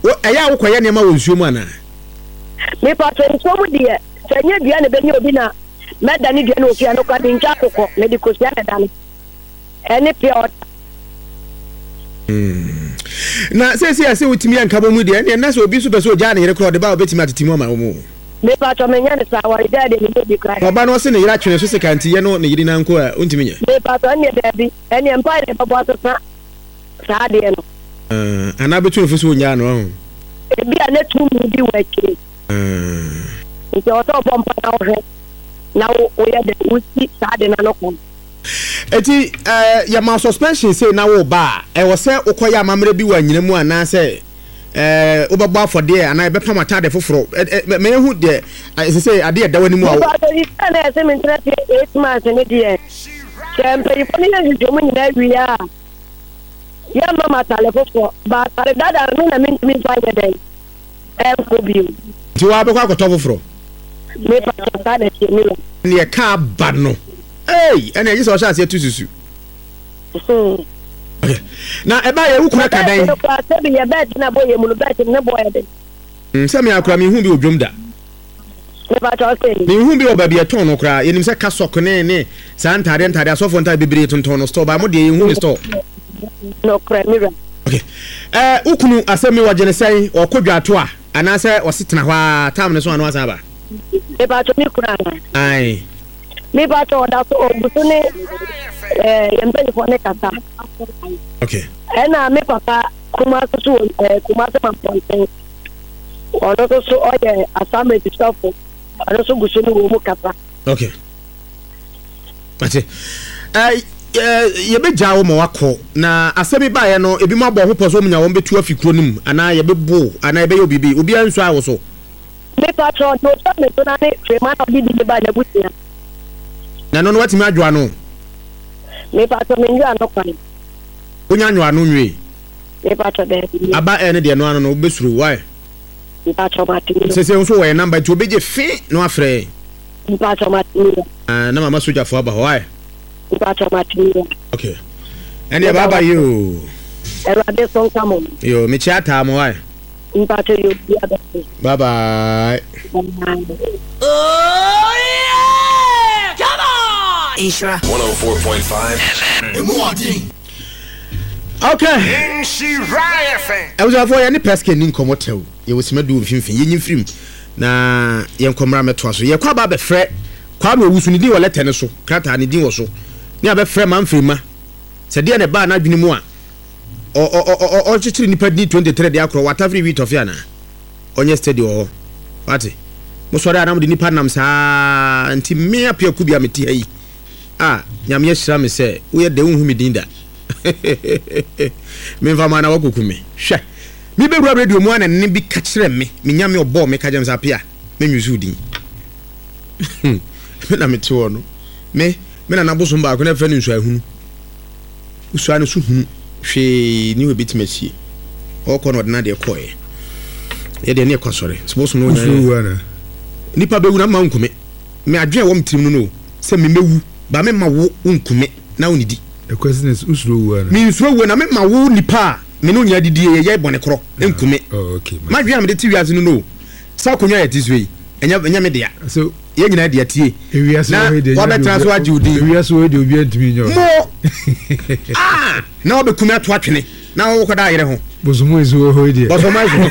eya wo koye nema wo nsuo mu ana me pato nsuo mu de sanya bia na benye obi na meda ni dua na ofia no kwa de ncha kokko medical sia na dane ene pia na se utimi anka bo mu de ene na se obi so beso ja na yere kro de ba obetimi atiti mu ma mu me pato menya ne sa wari dade ni bi kra oba no se ne yira twene so se kanti ye no ne yiri na nko a untimi nye me pato ene dabi ene mpa de babo so sa de no ana betu no so nya no ebi ana tu mu di wake nti oto bompa na ohwe na o ya de usi sa de na no ko eti ya ma suspension say na wo ba e wo se ukoya amamre bi wa nyina mu ana se obabo afode ana be pamata de foforo me hu de say ade da wani mu awo ba de kana se me ntra 8 months ne die champion ni ne jomu ni na wiya ya mama tale foforo ba tare dada no na mi fanya dai ko bi ti wa be kwa ko to foforo me pa ta de ti mi ni e ka ba no ene yi so sha se tususu okay na e ba ye wukura kadan ko se bi ye bet na boye mu bet na boye de se me akura mi hu bi odwom da me ba to se mi hu bi oba bi e ton no kra ye nim se ka sok ne sa ntade asofo ntade bibire tonton no store ba mo de ye hu ni store no kra mi okay ukunu asemi wa jene sai okodwa to a ana se osetena hwa tam ne so anu asa ba me ba to mi kura ai me ba to da so obusune yembe ko ne kasa okay ena me papa kuma so mamponten ono so oye asame tistafo ono so gusuni wo mu kasa okay ate ye be jawo mo wako na asemi ba ye no ebi mo abo ho poso munya wo betu afikuro nim ana ye be bo ana ye be yo bibi obi anso awo so me pa tro do so me to na ne frema na bibi de ba na busia na no wati mi adwo ano me pa to me nyu ano kwani onya anwo ano nwe me pa to de aba ene de no ano no obesuru why me pa to mati se nso wo ye number to obeje fi no afre me pa to mati na mama soja fo aba why me pa to mati okay ene baba you erade son kamo yo me chata mo why me pa to you bye bye oh yeah come on Ishra 104.5 okay I was avoid any peskin in comotel you was medu mfimfin yin film na yen komra meto so ye kwa ba be frɛ kwa ma wusu ni di wala tene so krata ni di wo so ni abe frɛ man frima se de ne ba na dwene mu a o chichiri ni padi 23 de akro wata free week of yana onye steady o pati mo so da na mo de nipa nam sa anti me apia ku bia meti ayi nyame yeshira me se wo ye de unhu me dinda me mfa mana wakokume hwe mi be wura radio mu ana ne bi ka kire me nyame obo me ka jam sa pia me nyusu din me na meti wo no me na naboso mba ko na fa ni nsu ahunu usu anu su hunu hwe ni we bitimasi o ko no de na de koye ye de ne kwasore supposed no nya nipa be wu na ma nkume me adwen wo mtirim no se me mewu ba me ma wo nkume na onidi the question is usuru wu na me usuru wu na me ma wo nipa me no nya didi ye bone kro nkume okay ma dwen am de ti wiase no sa konwa ye tiswe enya me dia so ye nyina dia tie ewiase wo de wa betra so agi odi ewiase wo de obi antimi nyo mo na obe kume to atwene na wo koda yere ho bosomo izo ho de bosomo izo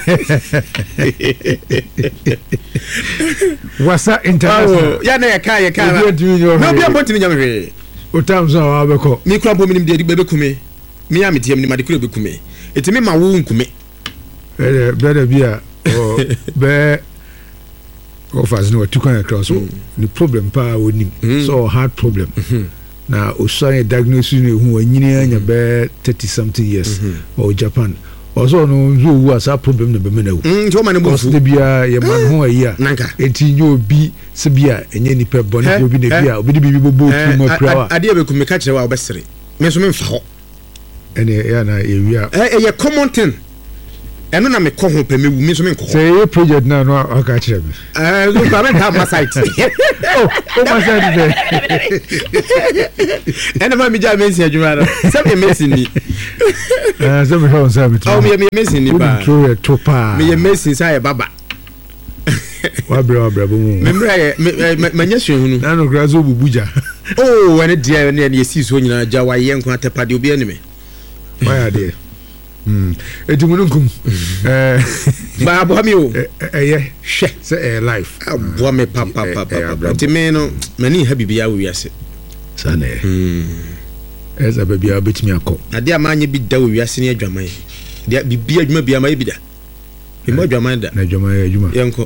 wasa international ya na ye ka obi antimi nyo na obi ambotimi nyame hwe otamzo wa beko mi kura bo minim de bebe kume mi ya metiem ni made kura be kume etimi ma wo nkume better bia o be offers no tukan across the problem pa onim so hard problem na osane diagnosis no hu anyini anya be 30 something years or Japan also no zo wu asa problem no be menawu nti ma ne bo fu de bia ye man ho ayi nanka enti nyo bi se bia enye ni pe boni obi de bia obi de bibi bobo tu mo prawa ade be kume ka kire wa obesere me so me mfa ho ene ya na ye wi ye common thing eno na me ko ho pe mewu me so me nko say project na no aka kire me so ba me have my site my site ene ma mi ja me nsi adwuma no se me mesi ni So me how say me. Oh me messing ni ba. Throw to pa. Me messing say baba. Wa bra bu mu. Me manya hwehunu. Na no grazo bubuja. Oh, when it dear ne esi so nyina ja wa ye nko atepa de obi anime. Why de? Edumununkum. Ba abo mi o. Hwe say life. Abo me papa. Ntime no mani ha bibia wo wiase. Sana. Eza bibia betimi akọ. Ade amanye bi da wo wiase ne adwaman. De bibia adwuma bia ma bi da. Bi mo adwaman da. Na adwuma. Yenko.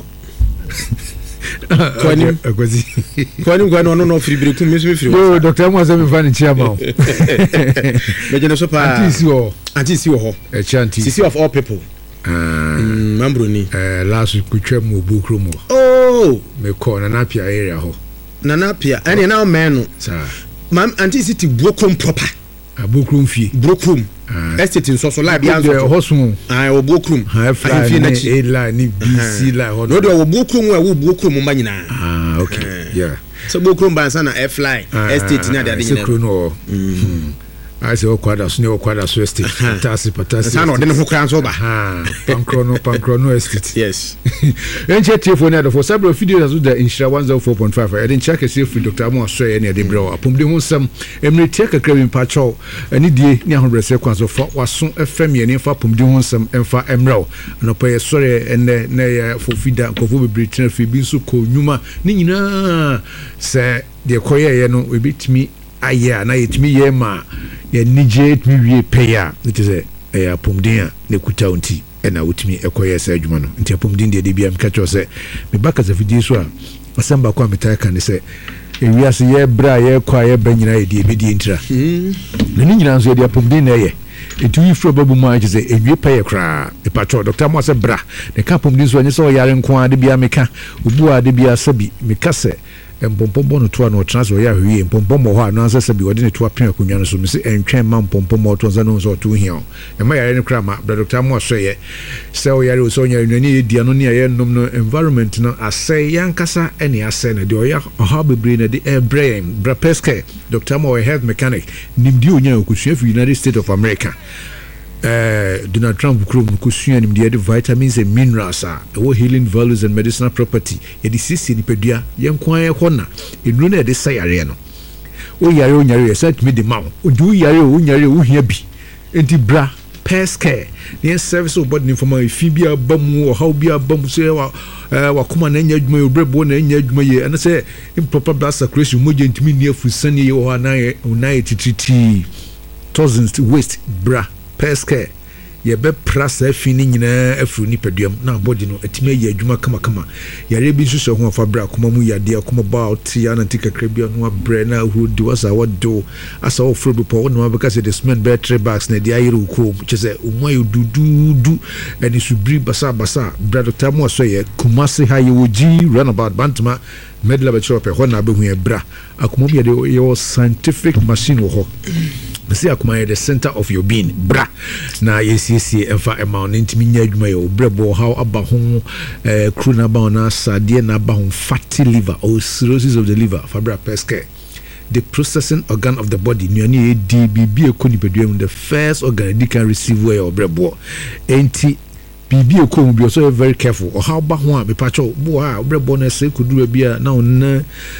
Kwani no free break me free. No, Dr. Mwaza me fan chairman. Me jeno so pa. Anti si wo ho. E chanti. Sisi of all people. Mambro ni. Last week kutwa mu bukru mu. Oh, me ko na napia area ho. Na napia. Ene na o men no. Sa. Mam anti city Brokum proper. Brokum fie. Brokum. Estate in so live ya so. Hosun. O Brokum. Ha fie na A line ni BC line ho. No do o Brokum wo Brokum ma nyina. Okay. Yeah. So Brokum ban sana F line. Estate na de nyina. Sekro no. I say okwada so estate. Patasi. Sana o de ho kran so ba. Pankrono estate. Yes. Enche telefone ado for several videos azu da Inshira 104.5. I didn't check a free Dr. Amo so ye ne de bro. Apomde hu sam emre take a crave pa cho ani die ni ahobrese kwanso for waso FM ye ne fa apomde hu sam emfa emro. No pa ye sore ene na ye for fida kofo bebre tena fi bi so ko nyuma ni nyina se de koye ye no ebitimi aya na yetimi ye ma ye nije timi wie peya it is a pomden ne kuta unti na wutimi ekoye se adwuma no nti pomden de bia mka cho se me baka za fidi so a asamba kwa metaka ne se ewiase ye bra ye kwa ye banyina ye de bedi ntira na ni nyina nso de pomden na ye etu yifro babu mu a je ewie peye kra e patro Dr. Mo se bra ne ka pomden so anye so yare nko a de bia meka obu a de bia sabi meka se Pompombo no to no transfer ya hwie pompombo ho no ansa sabi wode ne to apia kunwa no so me se entwen ma pompombo to nza no so to hia e ma yare ne kra ma Dr. Mo so ye se o yare so nya nani ye dia no ne ye nom no environment no asai yankasa ene asai na de o ya ha bebre na de brain bra peske Dr. Mo health mechanic nimdi onya okusua fi United States of America Donald Trump krom kusua nim de vitamins and minerals healing values and medicinal property ye di sisi ni pedua ye nkwan ye hona edru na de sayare no o yare o nyare set me de ma o du yare o nyare o hia bi enti bra peske the service of body information fi bia bamu o how bia bamu se wa kuma na nya adwuma yo brebo na nya adwuma ye and say improper blood circulation mo je ntimi ni afusani ye ho na tititi thousands waste bra peske ye be prasa fini nyina afru ni peduam na body no atime ye adwuma kama yare bi so ho afa bra kuma mu yade akuma ba oti ana tikakra bi no abre na hu di wasa wado asa wo fro bi po no because the cement battery bags na di ayire ko chese umayo dudu eni subri basa bra Dr. Mo so ye kumase ha ye woji runabout bantama medla ba chop ho na be hu e bra akuma bi de your scientific machine wo ho see akuma the center of your being bra na yesi emfa amount ntimi nya adwuma yo brebo how aba ho crew na ba na sadie na ba ho fatty liver or cirrhosis of the liver fabra peske the processing organ of the body nuani DBB ekonipeduam the first organ that can receive where your brebo enti bibi ekom bi so very careful or how ba ho a be pacho bo a brebo na se kudura bia na on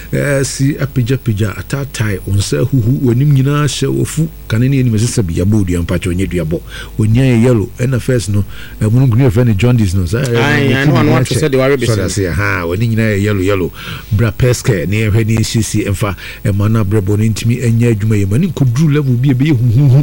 si apija atatai on se huhu onim nyina hye ofu kanene ni mesese bia bodu ampacho nye duabo onya yellow na first no munu green friend John this no I know one want to say the worry be so say ha oni nyina yellow bra peske ne ehwe ni sisi emfa emana brebo ni ntimi enya adwuma ye mani kuduru level bia be huhu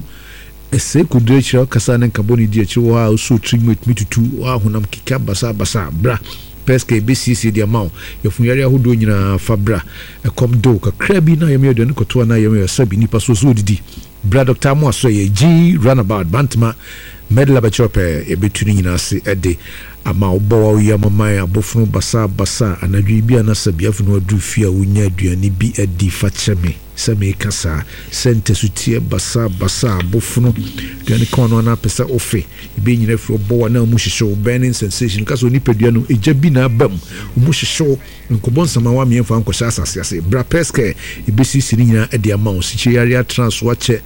ese kudrecha kasa na kaboni die chiwo ha so treatment mitutu wa honam kika basa bra peske BCC dia maw yefunyare ahodo nyina fabra ekomdo kakra bi na yeme de nkoto na yeme sabi nipa so didi bra Dr. Mo so ye G runabout bantama medla ba chope e betuni nyina se ede ama obo ya mama ya bofunu basa anadwi bi na sabi afunu adu fia wonya aduani bi edi facheme same kasa sente sutie basa bofunu gani kono na pesa ofe be nyina fro bo na mu hihye burning sensation kaso ni pedua no eja bi na bam mu hihye nkobon sama wa me fa nkosha asase bra peske ibesi sini nyina edi ama o siche area trans wache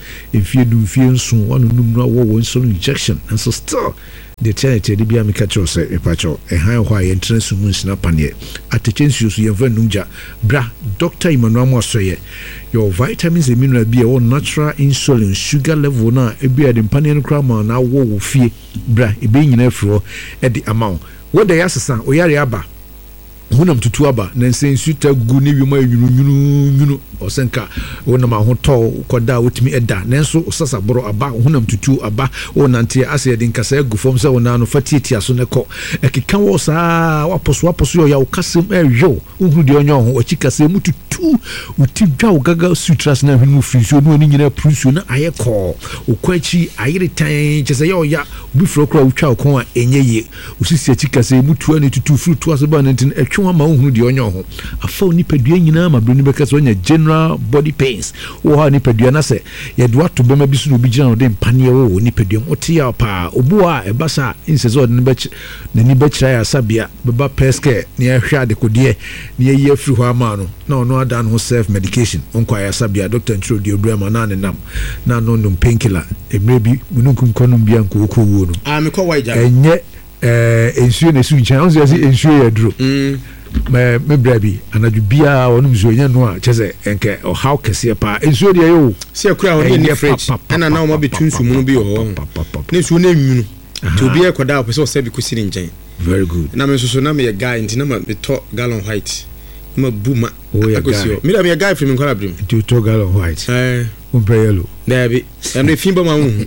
mfie du mfie nso wanu num no wo nso injection and so still the eternity de bia me catch us e pacho e han ho aye ntre so mu nsina paneɛ attention so yɛmfa numja bra Dr. Emmanuel Mosoye your vitamins and mineral be all natural insulin sugar level na e bia de paneɛ no kra ma na wo fie bra e be nyina afro e the amount what they asesa o yare aba hunam tutu aba na nsensu ta gu ni wima nyunu osenka wonam ahoto koda wotimi eda nanso osasa boro aba hunam tutu aba onante ase de nkasa gu fom se wona no fatietia so ne ko ekeka wo saa waposo ya ukasem eyo uhuru de onyo ho ochikasa mu tutu utidwa ugaga sutras na hunu fisio no ni nyina prusio na ayeko okwachi ayire tan chese ya bifro kra utwa ko a enyeye usisi achikasa mu tu ani tutu fruit aseba nantin twa ma ohunu de onyo ho afa onipadua nyina ma broni beka so nya general body pains wo ha onipadua na se ye do ato bema bi so no bi gina no de mpane wo onipadua otia pa obu a ebasa insezo de na ni bechira ya sabia beba peske ni ahwa de kodie ni ye afri ho ama no na ono ada no self medication onko ya sabia doctor ntro de obrama na ne nam na no painkiller emre bi mununkum konum bia nko wo no me ko waija enye ensuo na su nchan on say ensuo ya duro me brabi anadu bia wonum zo nya no a cheze enke o how kese pa ensuo de yo se akura won ni fridge na na o ma betu nsumu no bi ho ne su na nwunu to bia koda o pese o se bi kusiri nchen very good na me so na me guy ntina ma me to gallon white ma buma akosio me da me guy from Nkwala Brim to gallon white on pray yellow there be and the fimba ma hu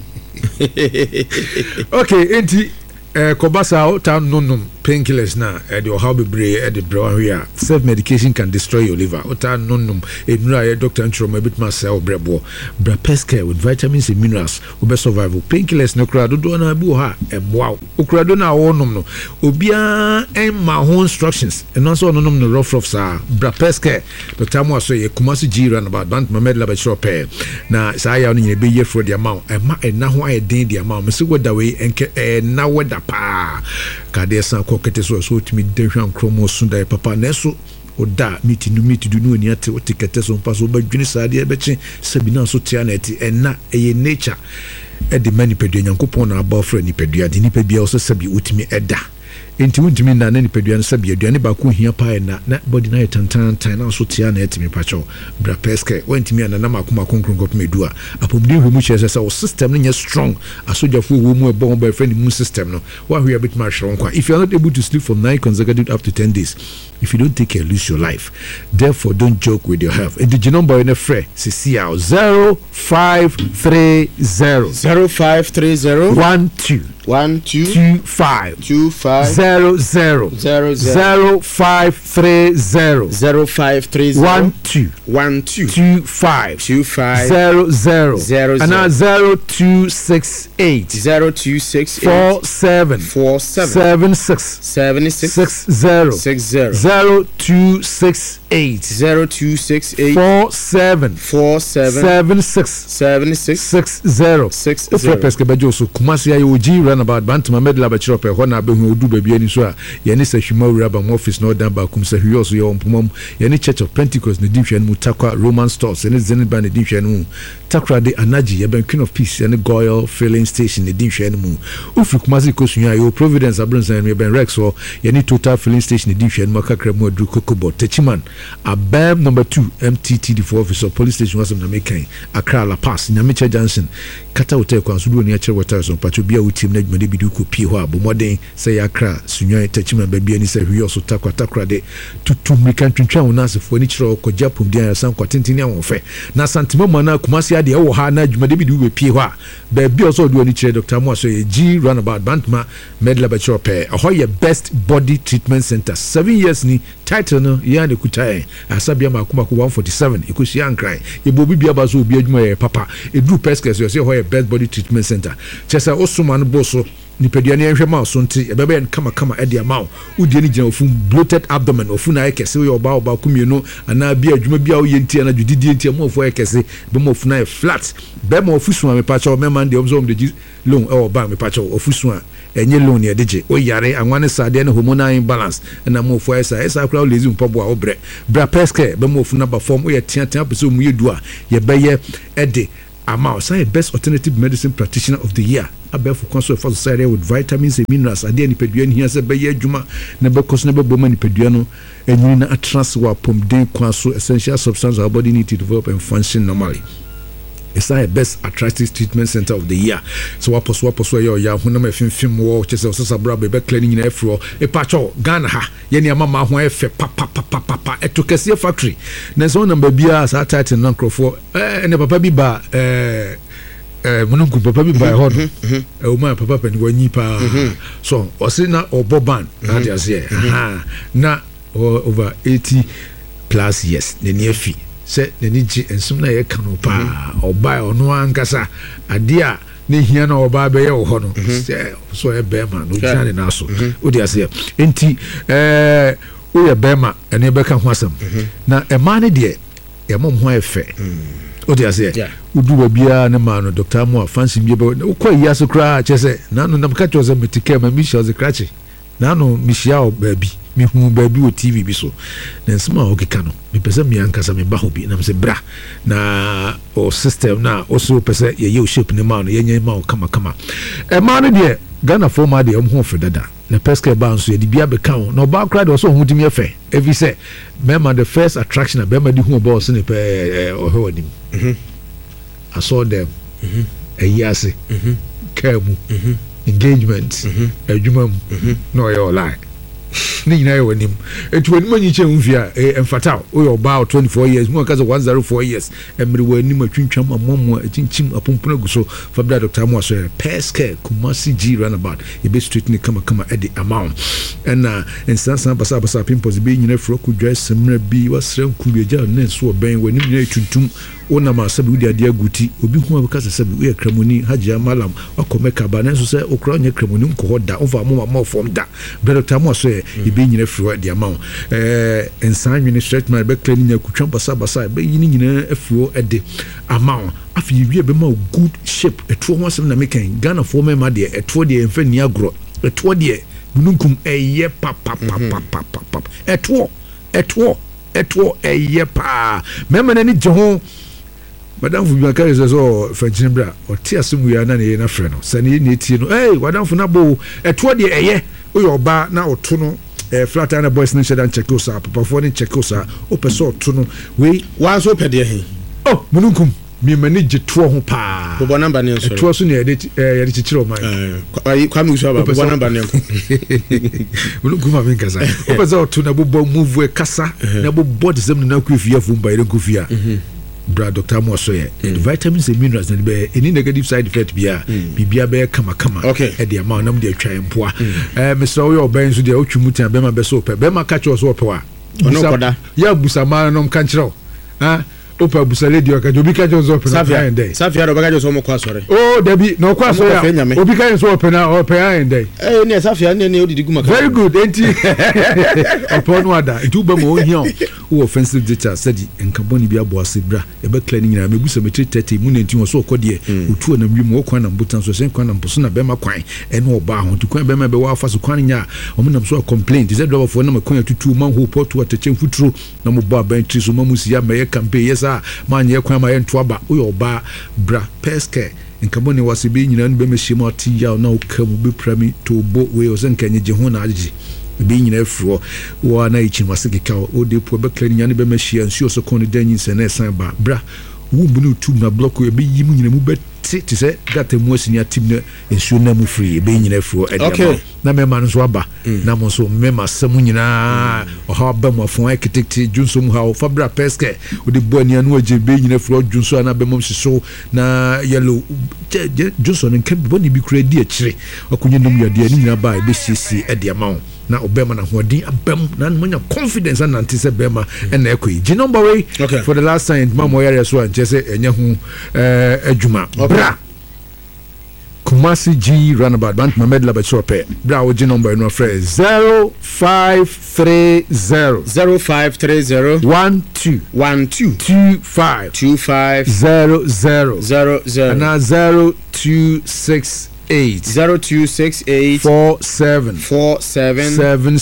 okay enti kobasa o ta nonum painkillers na the how be brave the bro here self medication can destroy your liver o ta nonum enura doctor ntro bit ma cell brebo bra pesca with vitamins and minerals o be survival painkillers no kra do na bu ha wow o kra do na wo nom no obia en ma ho instructions and also nonum no rough sa bra pesca doctor mo so ye kumasi G run about band ma medla ba shop na sa ya no be ye for the amount e ma na ho ay den the amount me se weda we enke na weda pa kade san kokete so timi dehwan kromo sunda papa neso oda miti du no ni ate otikete so paso ba dwini sade be chi sabina so tia na eti enna eye nature e de mani pedua nyankopon na aba ofra ni pedua de ni pedua so sabi utimi eda enti wuntimi na ni pedua no sabi aduane ba ko hia pa na body na tantan na so tia na etimi pacho bra peske wentimi na makoma konkronko medua apomdi hwemu chese sa o system no strong asojafo wo mu ebo ba friend immune system no wa hwe a bit ma shron kwa if you are not able to sleep for 9 consecutive up to 10 days if you don't take care lose your life therefore don't joke with your health and the number in a free CCL 0530 25 00 0530 25 00 and 0268 47 76 60 0268 47 76 60 peske bajo so kumasi ayo ji run about bantama medla ba chiro pe ho na be hu odu ba bia ni so a ye ni sa hwima wura ba office no dan ba kum sa hwi so ye ompomom ye ni Church of Pentecost ne dihwe mu takwa Roman stores ne zenit ba ne dihwe mu takra de anaji ye ben Queen of Peace ne Goyle filling station ne dihwe mu ofi kumasi kosunya yo Providence abronsan ye ben Rex so ye ni Total filling station ne dihwe mu kakra mu adu kokobo techiman abam number 2 MTTD4 office of police station was na mekan Accra La Pass Nyamicha Junction kata hotel kwa sudu ni ache water so pacho bia utim na dwumade bidu ko pie ho abomoden say Accra sunwan techiman ba bia ni say hwi oso takra de tutu mrikan twintwa wona asefo ni kire okogya pomdian ya san kwatentini awonfe na santima mana kumasi ade wo ha na dwumade bidu be pie ho a ba bia oso do ni kire Dr. Mo so ye G runabout bantma medla ba chiro pe ho ye best body treatment center 7 years ni title no ya de kutai asabia makuma ko 147 ikosi ankran ye bobi bia ba so obi adwuma ye papa edu peskes yo se ho ye best body treatment center chesa osuma no boso nipaduane enhwe ma so nti ebebe kama ede ma udie ni gina ofun bloated abdomen ofun na ekese we oba kumienu ana bia adwuma bia wo yenti ana dwudidie nti mo ofo ekese be mo ofun na flat be mo ofusu me pacha o me man de omzo de loan e oba me pacha ofusu a enye loan ye deje o yare anwane sade na hormonal imbalance na mo ofo esa kra lezi mpobo a obre bra peske be mo ofun na ba form o ye tian pese o mu yedu a ye be ye ede amount say best alternative medicine practitioner of the year abefo konso for society with vitamins and minerals ade ni pedua ni hia say be ye adwuma na be koso na be boma ni pedua no enyi na atrans wa pomden kwaso essential substance our body need to develop and function normally. It's a best attractive treatment center of the year. So what pursue your ya hunam film war chese osasabra be cleaning in afro e pacho Ghana ha ye ne mama ho efe papa etokese factory na so number bia sa title na crofo ne papa bi ba mununku papa bi ba hod o ma papa pani wanyi pa so osi na oboban na dia se na over 80 plus years ne near fee se neni ji ensum na ye kanu pa oba ono ankasa ade a ne hia na oba be ye wo ho no se so e be ma no jane na so odi ase enti o ye be ma ene be ka ho asem na e ma ne de e mom ho efe odi ase udu ba bia ne ma no Dr. Mo fancy bi be ko yi aso kra chese na no nam ka choze metike ma mi shoze krache na no mi shia o ba bi mi hu baabi o TV bi so na nsema o keka no mi pese mi ankasa me ba ho bi na me se bra na o system na o so pese ye o shape ne ma no ye nya ma o kama e ma no de Ghana for ma de ho fedada na peske ba nso ye di bia be kan no ba kra de so ho timi efe every say member the first attraction be ma di hu ba so ne pe o he wadim I saw them eyase kamu engagement adwuma no your lie ni nyina ye wanim etu wanim anyi che mfia emfata o yo ba 24 years mu akaza 104 years emre wanim atwintwam amommo akinchim apompona guso fabra Dr. Mo so peske Kumasi G runabout e be street ni kama at the amount and instance basa pimpos be nyina froku dress mra bi wasram kubeja na so ben wanim nyina tuntum ona ma sabi udi ade aguti obi hu abaka sabi we kramoni Haji Malam akomeka ba na so se okra nya kramoni nko hoda over mo form da Dr. Mo so e be nyina fro the amount ensan nyina stretch my back cleaning akutwa basa be nyina afro e the amount afi wie be ma good shape eto ho asem na mekan Ghana for me ma de eto de emfa ni agro eto de bununkum eye papa eto eye pa mema na ni je ho madam fu biaka is so fenchimbra o ti asemu ya na ne na frɛ no sane ne tie no wadam fu na bo eto de eye o yo ba na oto no flat and boys ni shedan check us up papa for ni check us up o person oto no we wa so pede he mununkum mi manage to ho pa bo number ne so to so ne ya de chichiro man kwame uso ba bo number ne mununkum ma benkaza o person oto na bo move kasa na bo body sem na kwefia fu ba ire kwefia bra Dr. Mo so ye vitamins and minerals and be any negative side effect bia bibia be kama e de amount nam de atwa empoa Mr. Oyo ben so de otwumutan be ma be so pe be ma catch us up wa ono koda ya busama no kan kire opa busale di okajo obi catch us up na Safia do bagajo so mo kwa sore dabi no kwa so ya obi kan so up na o pe ande ne Safia ne odidi guma very good enti upon wada itu ba mo hion wo offensive data study enkaboni bi abo asebra e be cleaning na mebusa metri 30 mu nenti wo so kodie otu na nwim wo kwan na mbutan so sen kwan na mposo na be ma kwan e no oba ho tu kwan be ma be wa afaso kwan nya o mu nam so complaint is driver for na ma kwan tutu man ho portu atachem futuro na mo ba ban tri so ma musi ya me campaign yesa man ye kwan ma ye nto aba o yo ba bra peske enkaboni wasibe nyina no be mehiem ati ya na o kamu be prami to bo we o sen kanye je ho na agi be nyina afro wo na ichi wasika o de po be clean nyane be machia nsuo so kon danyin se na esan ba bra wo bunu tu na block e be yim nyina mu be ti se gata mu asini atim na nsuo na mu free be nyina afro e de na me man so aba na mo so me masam nyina o ha ba mo afon architect junso mu ha fabra peske o de bo ania no age be nyina afro junso na be mom so na yellow junso nka bo ni bi kura di akire akunye num yade ani nyina ba e be sisi e de amount na obema na hodin abam na manya confidence and antise bema na ekoi gi number way for the last time mamo area so an chese enya hu adwuma bra Kumasi G runabout band Mohamed Labachope bra wo gi number no frɛ 0530 1225 na 0268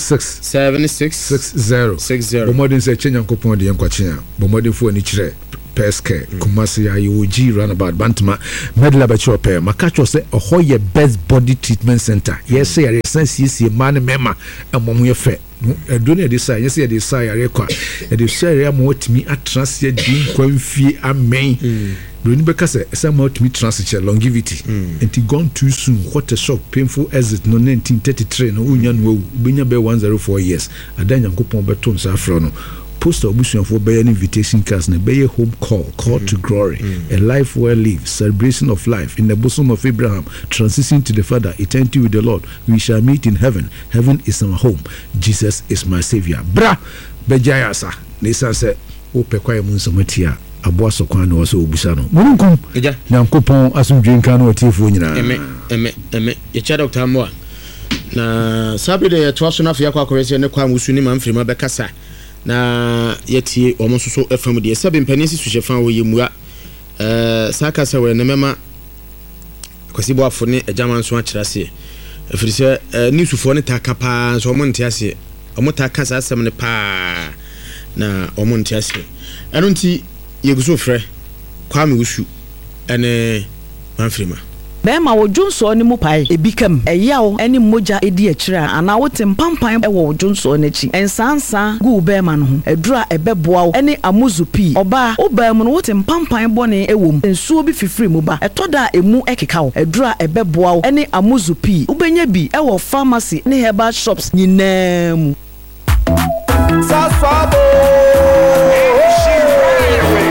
47 60 bomodin se chenya nkopon de yankwache bomodin fo ni kire Pesca, Kumasi, IOG, Runabout, Bantama, Medla Bachope, Makacho say, a Hoya Best Body Treatment Center. Yes, say, a sense is a man, Mema, and Momuya Fair. I don't know this side. Yes, this side. I require. And the say, I'm what me at transit, being qualified, and may. Because some out me transit longevity. And it gone too soon. What a shock, painful exit. No 1933. No union will be 104 years. And then you go on beton saffron. Post obusun for buy an invitation cards na buy a home call to glory, a life well lived, celebration of life in the bosom of Abraham, transition to the Father, eternity with the Lord. We shall meet in heaven. Heaven is our home. Jesus is my savior. Bra bejayasa. Nisa said, "O pekwa munsomatia." Aboa sokwan no so obusa no. Mununkum. Eja. Nyankopon asumdwe nka no atiefo nyina. Eme. Ye cha Dr. Moa. Na sabi de to aso na afia kwa akorese ne kwa musu ni manfrima bekasa. Na yeti omo soso FM de sabi mpanisi suhefan wo yemua saka se we ne mema kwasibo afo ne ejama nso akyerase efrise newsfo ne takapa so omo ntiase omo takasa asem ne pa na omo ntiase eno nti yeguso frɛ Kwame Wusu ene manfrima Bema wo Jonso ni mu pai ebikam eyawo eni moja edi akira ana wote mpampan e wo Jonso n'achi ensansa gu bema no ho edura ebeboa eni amuzupi oba obam no wote mpampan bone ewom ensuo bi fifiri mu ba etoda emu ekeka wo edura ebeboa eni amuzupi ubenya bi e wo pharmacy ne herbal shops nyinaa mu Saswabo